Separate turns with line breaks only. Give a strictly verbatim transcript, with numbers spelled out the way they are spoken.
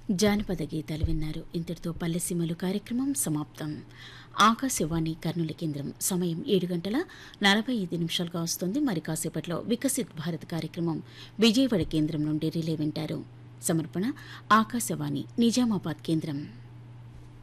జానపద గీతాలు విన్నారు. ఇంతటితో పల్లెసీమలు కార్యక్రమం సమాప్తం. ఆకాశవాణి కర్నూలు కేంద్రం సమయం ఏడు గంటల నలభై ఐదు నిమిషాలుగా వస్తుంది. మరి కాసేపట్లో వికసిత్ భారత్ కార్యక్రమం విజయవాడ కేంద్రం నుండి రిలే వింటారు. సమర్పణ ఆకాశవాణి నిజామాబాద్ కేంద్రం.